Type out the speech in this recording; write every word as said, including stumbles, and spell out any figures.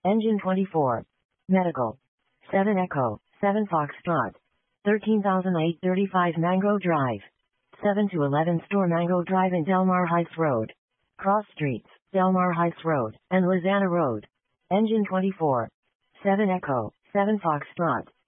Engine twenty-four. Medical. seven Echo, seven Foxtrot. thirteen thousand eight hundred thirty-five Mango Drive. seven to eleven Store Mango Drive and Delmar Heights Road. Cross Streets, Delmar Heights Road, and Lizana Road. Engine twenty-four. seven Echo, seven Foxtrot.